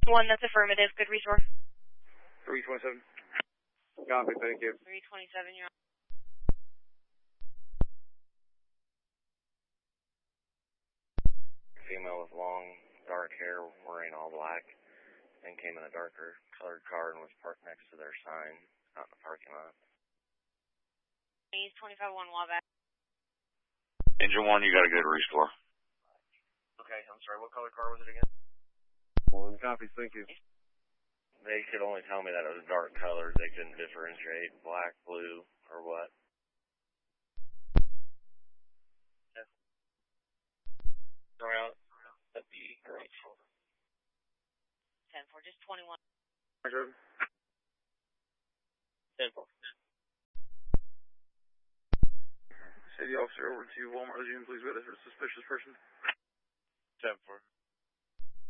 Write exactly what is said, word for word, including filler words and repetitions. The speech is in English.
One, that's affirmative. Good resource. three twenty-seven. Copy, thank you. three twenty-seven, you're on. Female with long, dark hair, wearing all black, and came in a darker colored car and was parked next to their sign out in the parking lot. East twenty-five one Wabash. Engine one, you got a good restore. Okay, I'm sorry, what color car was it again? One copy, thank you. They could only tell me that it was dark colors. They couldn't differentiate black, blue, or what. Yeah. Around, that'd be great. ten four, just twenty-one. ten four. City officer over to Walmart Legion, please witness for a suspicious person. ten four.